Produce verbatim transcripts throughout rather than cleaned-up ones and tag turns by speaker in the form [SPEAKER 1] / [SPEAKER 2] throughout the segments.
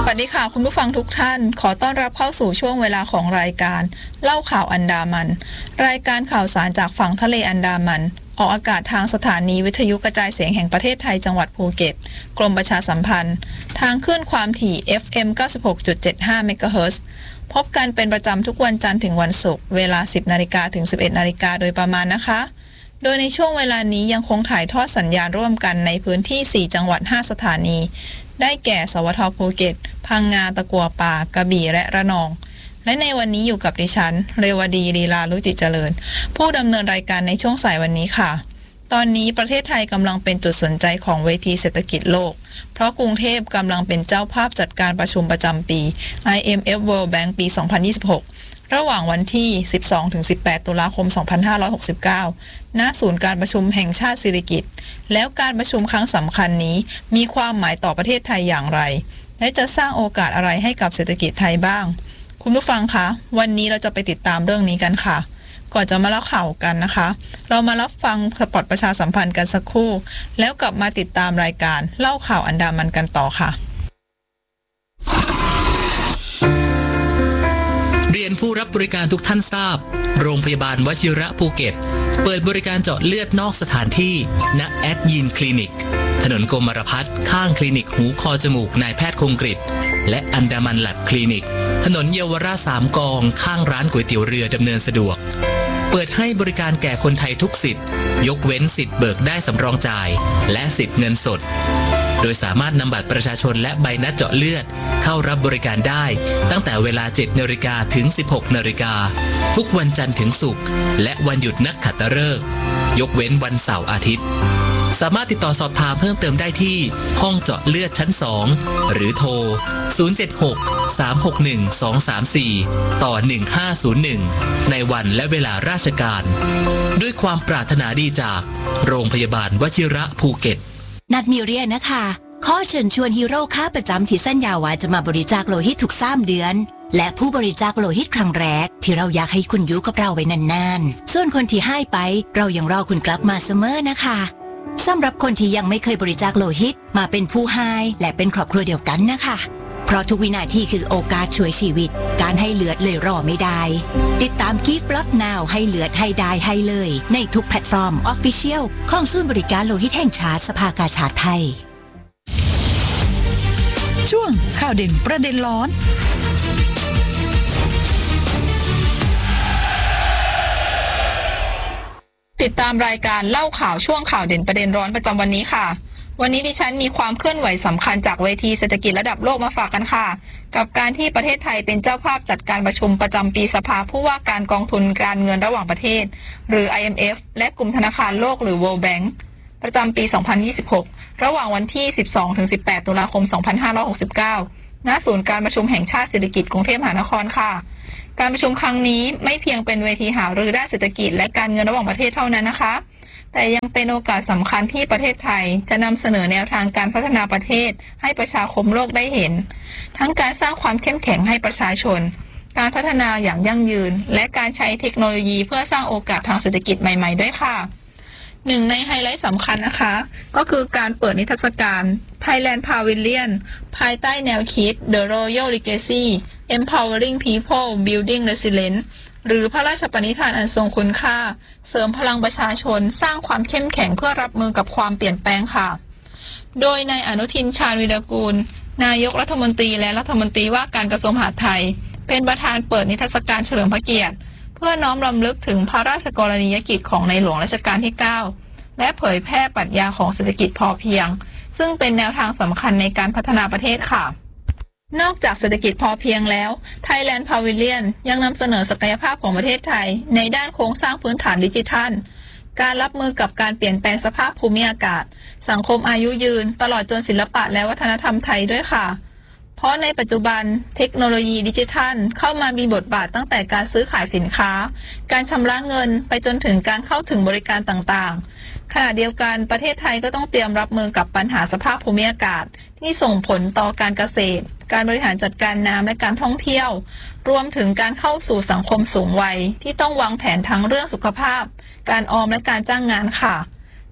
[SPEAKER 1] วัสดีค่ะคุณผู้ฟังทุกท่านขอต้อนรับเข้าสู่ช่วงเวลาของรายการเล่าข่าวอันดามันรายการข่าวสารจากฝั่งทะเลอันดามันออกอากาศทางสถานีวิทยุกระจายเสียงแห่งประเทศไทยจังหวัดภูเก็ตกรมประชาสัมพันธ์ทางคลื่นความถี่ เอฟ เอ็ม เก้าสิบหกจุดเจ็ดห้า เมกะเฮิรตซ์ พบกันเป็นประจำทุกวันจันทร์ถึงวันศุกร์เวลา สิบนาฬิกา ถึง สิบเอ็ดนาฬิกาโดยประมาณนะคะโดยในช่วงเวลานี้ยังคงถ่ายทอดสัญญาณร่วมกันในพื้นที่สี่จังหวัดห้าสถานีได้แก่สวทภูเก็ตพังงาตะกัวป่ากระบี่และระนองและในวันนี้อยู่กับดิฉันเรวดีลีลาลุจิตเจริญผู้ดำเนินรายการในช่วงสายวันนี้ค่ะตอนนี้ประเทศไทยกำลังเป็นจุดสนใจของเวทีเศรษฐกิจโลกเพราะกรุงเทพกำลังเป็นเจ้าภาพจัดการประชุมประจำปี ไอ เอ็ม เอฟ World Bank ปี สองพันยี่สิบหกระหว่างวันที่ สิบสองถึงสิบแปด ตุลาคม สองพันห้าร้อยหกสิบเก้า ณ ศูนย์การประชุมแห่งชาติสิริกิติ์แล้วการประชุมครั้งสำคัญนี้มีความหมายต่อประเทศไทยอย่างไรและจะสร้างโอกาสอะไรให้กับเศรษฐกิจไทยบ้างคุณผู้ฟังคะวันนี้เราจะไปติดตามเรื่องนี้กันค่ะก่อนจะมาเล่าข่าวกันนะคะเรามารับฟังสปอตประชาสัมพันธ์กันสักครู่แล้วกลับมาติดตามรายการเล่าข่าวอันดามันกันต่อค่ะ
[SPEAKER 2] เรียนผู้รับบริการทุกท่านทราบโรงพยาบาลวชิระภูเก็ตเปิดบริการเจาะเลือดนอกสถานที่ณแอดยีนคลินิกถนนกรมรพัฒน์ข้างคลินิกหูคอจมูกนายแพทย์คงกฤษและอันดามันแลบคลินิกถนนเยาวราชสามกองข้างร้านก๋วยเตี๋ยวเรือดำเนินสะดวกเปิดให้บริการแก่คนไทยทุกสิทธิ์ยกเว้นสิทธิ์เบิกได้สำรองจ่ายและสิทธิ์เงินสดโดยสามารถนำบัตรประชาชนและใบนัดเจาะเลือดเข้ารับบริการได้ตั้งแต่เวลา เจ็ดนาฬิกา ถึง สิบหกนาฬิกาทุกวันจันทร์ถึงศุกร์และวันหยุดนักขัตฤกษ์ยกเว้นวันเสาร์อาทิตย์สามารถติดต่อสอบถามเพิ่มเติมได้ที่ห้องเจาะเลือดชั้นสองหรือโทรศูนย์ เจ็ด หก สาม หก หนึ่ง สอง สาม สี่ต่อหนึ่งห้าศูนย์หนึ่งในวันและเวลาราชการด้วยความปรารถนาดีจากโรงพยาบาลวชิระภูเก็ต
[SPEAKER 3] นัดมีเรียนนะคะขอเชิญชวนฮีโร่ค้าประจำที่สัญญาว่าจะมาบริจาคโลหิตทุกสามเดือนและผู้บริจาคโลหิตครั้งแรกที่เราอยากให้คุณอยู่กับเราไว้นานๆส่วนคนที่ให้ไปเรายังรอคุณกลับมาเสมอนะคะสำหรับคนที่ยังไม่เคยบริจาคโลหิตมาเป็นผู้ให้และเป็นครอบครัวเดียวกันนะคะเพราะทุกวินาทีคือโอกาสช่วยชีวิตการให้เลือดเลยรอไม่ได้ติดตาม Give Blood Now ให้เลือดให้ได้ให้เลยในทุกแพลตฟอร์ม Official ของศูนย์บริการโลหิตแห่งชาติสภากาชาดไทย
[SPEAKER 4] ช่วงข่าวเด่นประเด็นร้อน
[SPEAKER 1] ติดตามรายการเล่าข่าวช่วงข่าวเด่นประเด็นร้อนประจำวันนี้ค่ะวันนี้ดิฉันมีความเคลื่อนไหวสำคัญจากเวทีเศรษฐกิจระดับโลกมาฝากกันค่ะกับการที่ประเทศไทยเป็นเจ้าภาพจัดการประชุมประจำปีสภาผู้ว่าการกองทุนการเงินระหว่างประเทศหรือ ไอ เอ็ม เอฟ และกลุ่มธนาคารโลกหรือ World Bank ประจำปี สองพันยี่สิบหก ระหว่างวันที่ สิบสองถึงสิบแปด ตุลาคม สองพันห้าร้อยหกสิบเก้า ณ ศูนย์การประชุมแห่งชาติสิริกิติ์กรุงเทพมหานครค่ะการประชุมครั้งนี้ไม่เพียงเป็นเวทีหารือด้านเศรษฐกิจและการเงินระหว่างประเทศเท่านั้นนะคะแต่ยังเป็นโอกาสสำคัญที่ประเทศไทยจะนำเสนอแนวทางการพัฒนาประเทศให้ประชาคมโลกได้เห็นทั้งการสร้างความเข้มแข็งให้ประชาชนการพัฒนาอย่างยั่งยืนและการใช้เทคโนโลยีเพื่อสร้างโอกาสทางเศรษฐกิจใหม่ๆด้วยค่ะหนึ่งในไฮไลท์สำคัญนะคะก็คือการเปิดนิทรรศการ Thailand Pavilion ภายใต้แนวคิด The Royal Legacy Empowering People Building Resilience หรือพระราชปณิธานอันทรงคุณค่าเสริมพลังประชาชนสร้างความเข้มแข็งเพื่อรับมือกับความเปลี่ยนแปลงค่ะโดยนายอนุทินชาญวีรกูลนายกรัฐมนตรีและรัฐมนตรีว่าการกระทรวงมหาดไทยเป็นประธานเปิดนิทรรศการเฉลิมพระเกียรติเพื่อน้อมรำลึกถึงพระราชกรณียกิจของในหลวงรัชกาลที่เก้าและเผยแพร่ปรัชญาของเศรษฐกิจพอเพียงซึ่งเป็นแนวทางสำคัญในการพัฒนาประเทศค่ะนอกจากเศรษฐกิจพอเพียงแล้ว Thailand Pavilion ยังนำเสนอศักยภาพของประเทศไทยในด้านโครงสร้างพื้นฐานดิจิทัลการรับมือกับการเปลี่ยนแปลงสภาพภูมิอากาศสังคมอายุยืนตลอดจนศิลปะและวัฒนธรรมไทยด้วยค่ะเพราะในปัจจุบันเทคโนโลยีดิจิทัลเข้ามามีบทบาทตั้งแต่การซื้อขายสินค้าการชำระเงินไปจนถึงการเข้าถึงบริการต่างๆขณะเดียวกันประเทศไทยก็ต้องเตรียมรับมือกับปัญหาสภาพภูมิอากาศที่ส่งผลต่อการเกษตรการบริหารจัดการน้ำและการท่องเที่ยวรวมถึงการเข้าสู่สังคมสูงวัยที่ต้องวางแผนทั้งเรื่องสุขภาพการออมและการจ้างงานค่ะ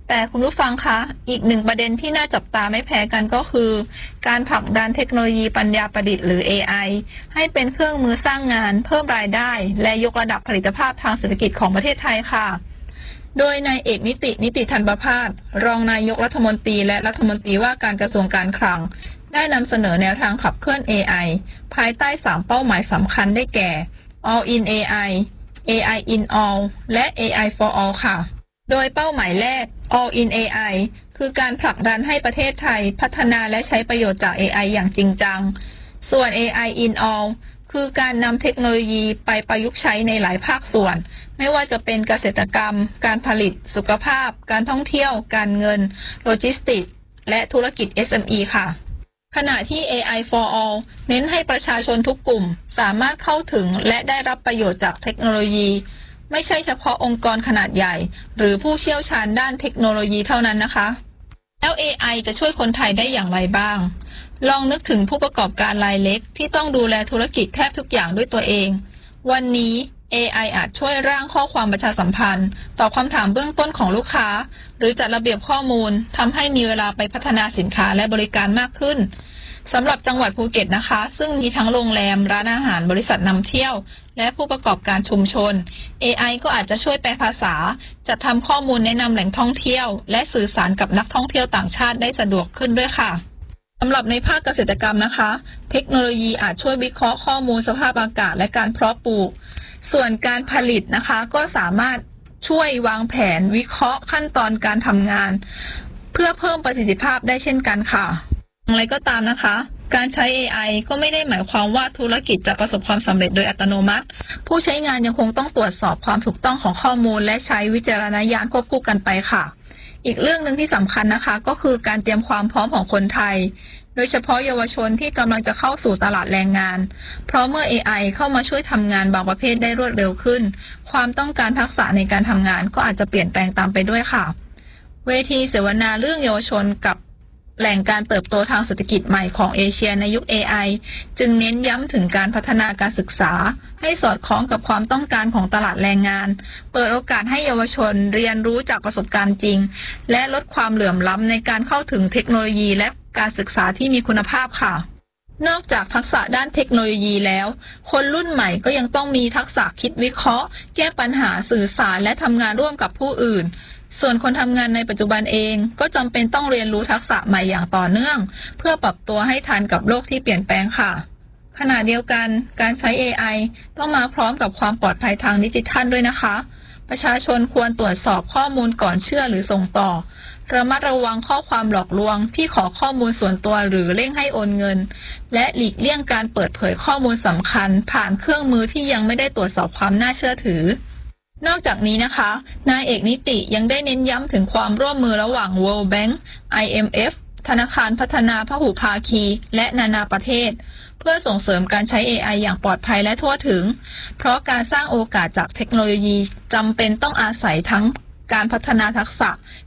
[SPEAKER 1] แต่คุณผู้ฟังคะอีกหนึ่งประเด็นที่น่าจับตาไม่แพ้กันก็คือการผลักดันเทคโนโลยีปัญญาประดิษฐ์หรือ เอ ไอ ให้เป็นเครื่องมือสร้างงานเพิ่มรายได้และยกระดับผลิตภาพทางเศรษฐกิจของประเทศไทยค่ะโดยนายเอกนิตินิติธันประภาสรองนายกรัฐมนตรีและรัฐมนตรีว่าการกระทรวงการคลังได้นำเสนอแนวทางขับเคลื่อน เอ ไอ ภายใต้สามเป้าหมายสำคัญได้แก่ All in เอ ไอ เอ ไอ in All และ เอ ไอ for All ค่ะโดยเป้าหมายแรก All in เอ ไอ คือการผลักดันให้ประเทศไทยพัฒนาและใช้ประโยชน์จาก เอ ไอ อย่างจริงจังส่วน เอ ไอ in All คือการนำเทคโนโลยีไปประยุกต์ใช้ในหลายภาคส่วนไม่ว่าจะเป็นเกษตรกรรมการผลิตสุขภาพการท่องเที่ยวการเงินโลจิสติกส์และธุรกิจ เอส เอ็ม อี ค่ะขณะที่ เอ ไอ for All เน้นให้ประชาชนทุกกลุ่มสามารถเข้าถึงและได้รับประโยชน์จากเทคโนโลยีไม่ใช่เฉพาะองค์กรขนาดใหญ่หรือผู้เชี่ยวชาญด้านเทคโนโลยีเท่านั้นนะคะแล้ว เอ ไอ จะช่วยคนไทยได้อย่างไรบ้างลองนึกถึงผู้ประกอบการรายเล็กที่ต้องดูแลธุรกิจแทบทุกอย่างด้วยตัวเองวันนี้ เอ ไอ อาจช่วยร่างข้อความประชาสัมพันธ์ตอบคำถามเบื้องต้นของลูกค้าหรือจัดระเบียบข้อมูลทำให้มีเวลาไปพัฒนาสินค้าและบริการมากขึ้นสำหรับจังหวัดภูเก็ตนะคะซึ่งมีทั้งโรงแรมร้านอาหารบริษัทนำเที่ยวและผู้ประกอบการชุมชน เอ ไอ ก็อาจจะช่วยแปลภาษาจัดทำข้อมูลแนะนำแหล่งท่องเที่ยวและสื่อสารกับนักท่องเที่ยวต่างชาติได้สะดวกขึ้นด้วยค่ะสำหรับในภาคเกษตรกรรมนะคะเทคโนโลยีอาจช่วยวิเคราะห์ข้อมูลสภาพอากาศและการเพาะปลูกส่วนการผลิตนะคะก็สามารถช่วยวางแผนวิเคราะห์ขั้นตอนการทำงานเพื่อเพิ่มประสิทธิภาพได้เช่นกันค่ะอย่างไรก็ตามนะคะการใช้ เอ ไอ ก็ไม่ได้หมายความว่าธุรกิจจะประสบความสำเร็จโดยอัตโนมัติผู้ใช้งานยังคงต้องตรวจสอบความถูกต้องของข้อมูลและใช้วิจารณญาณควบคู่กันไปค่ะอีกเรื่องนึงที่สำคัญนะคะก็คือการเตรียมความพร้อมของคนไทยโดยเฉพาะเยาวชนที่กำลังจะเข้าสู่ตลาดแรงงานเพราะเมื่อ เอ ไอ เข้ามาช่วยทำงานบางประเภทได้รวดเร็วขึ้นความต้องการทักษะในการทำงานก็อาจจะเปลี่ยนแปลงตามไปด้วยค่ะเวทีเสวนาเรื่องเยาวชนกับแหล่งการเติบโตทางเศรษฐกิจใหม่ของเอเชียในยุค เอ ไอ จึงเน้นย้ำถึงการพัฒนาการศึกษาให้สอดคล้องกับความต้องการของตลาดแรงงานเปิดโอกาสให้เยาวชนเรียนรู้จากประสบการณ์จริงและลดความเหลื่อมล้ำในการเข้าถึงเทคโนโลยีและการศึกษาที่มีคุณภาพค่ะนอกจากทักษะด้านเทคโนโลยีแล้วคนรุ่นใหม่ก็ยังต้องมีทักษะคิดวิเคราะห์แก้ปัญหาสื่อสารและทำงานร่วมกับผู้อื่นส่วนคนทำงานในปัจจุบันเองก็จำเป็นต้องเรียนรู้ทักษะใหม่อย่างต่อเนื่องเพื่อปรับตัวให้ทันกับโลกที่เปลี่ยนแปลงค่ะขณะเดียวกันการใช้ เอ ไอ ต้องมาพร้อมกับความปลอดภัยทางดิจิทัลด้วยนะคะประชาชนควรตรวจสอบข้อมูลก่อนเชื่อหรือส่งต่อระมัดระวังข้อความหลอกลวงที่ขอข้อมูลส่วนตัวหรือเร่งให้โอนเงินและหลีกเลี่ยงการเปิดเผยข้อมูลสำคัญผ่านเครื่องมือที่ยังไม่ได้ตรวจสอบความน่าเชื่อถือนอกจากนี้นะคะนายเอกนิติยังได้เน้นย้ำถึงความร่วมมือระหว่าง World Bank ไอ เอ็ม เอฟ ธนาคารพัฒนาพหุภาคีและนานาประเทศเพื่อส่งเสริมการใช้ เอ ไอ อย่างปลอดภัยและทั่วถึงเพราะการสร้างโอกาสจากเทคโนโลยีจำเป็นต้องอาศัยทั้งการพัฒนาทักษะ